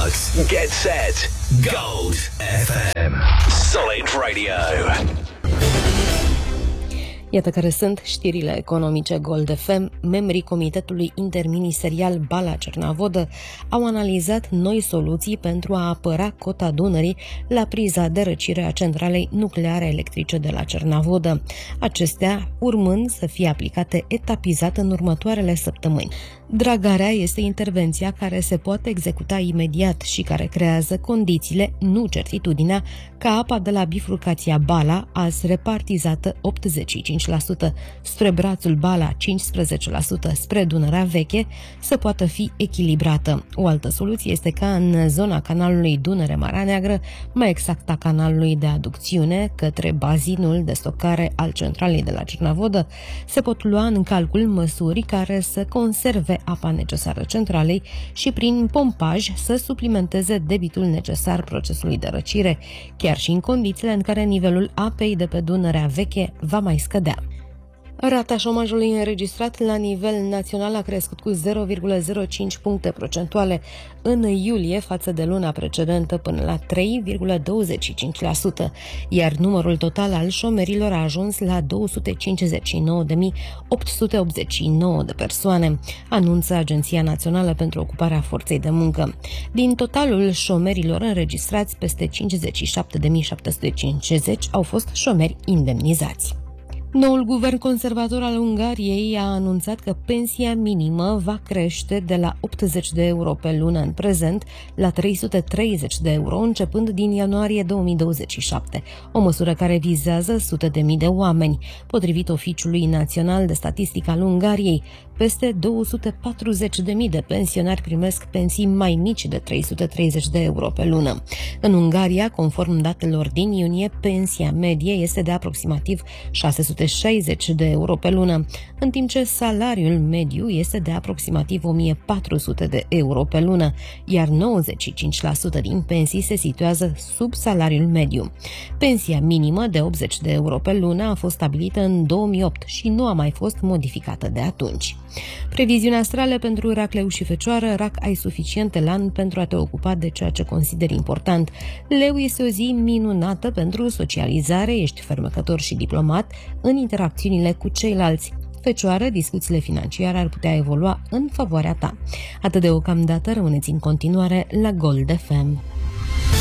start. Get set. Gold FM. Solid Radio. Iată care sunt știrile economice Gold FM. Membrii Comitetului Interministerial Bala-Cernavodă au analizat noi soluții pentru a apăra cota Dunării la priza de răcire a centralei nucleare electrice de la Cernavodă. Acestea urmând să fie aplicate etapizat în următoarele săptămâni. Dragarea este intervenția care se poate executa imediat și care creează condițiile, nu certitudinea, ca apa de la bifurcația Bala, azi repartizată 85% spre brațul Bala, 15% spre Dunărea Veche, să poată fi echilibrată. O altă soluție este ca în zona canalului Dunăre-Marea Neagră, mai exact a canalului de aducțiune către bazinul de stocare al centralei de la Cernavodă, se pot lua în calcul măsuri care să conserve apa necesară centralei și prin pompaj să suplimenteze debitul necesar procesului de răcire, chiar și în condițiile în care nivelul apei de pe Dunărea Veche va mai scădea. Rata șomajului înregistrat la nivel național a crescut cu 0,05 puncte procentuale în iulie față de luna precedentă până la 3,25%, iar numărul total al șomerilor a ajuns la 259.889 de persoane, anunță Agenția Națională pentru Ocuparea Forței de Muncă. Din totalul șomerilor înregistrați, peste 57.750 au fost șomeri indemnizați. Noul guvern conservator al Ungariei a anunțat că pensia minimă va crește de la 80 de euro pe lună în prezent la 330 de euro începând din ianuarie 2027, o măsură care vizează sute de mii de oameni. Potrivit Oficiului Național de Statistică al Ungariei, peste 240.000 de pensionari primesc pensii mai mici de 330 de euro pe lună. În Ungaria, conform datelor din iunie, pensia medie este de aproximativ 660 de euro pe lună, în timp ce salariul mediu este de aproximativ 1400 de euro pe lună, iar 95% din pensii se situează sub salariul mediu. Pensia minimă de 80 de euro pe lună a fost stabilită în 2008 și nu a mai fost modificată de atunci. Previziunea astrală pentru Rac, Leu și Fecioară. Rac, ai suficient elan pentru a te ocupa de ceea ce consideri important. Leu, este o zi minunată pentru socializare, ești fermecător și diplomat în interacțiunile cu ceilalți. Fecioară, discuțiile financiare ar putea evolua în favoarea ta. Atât deocamdată, rămâneți în continuare la Gold FM.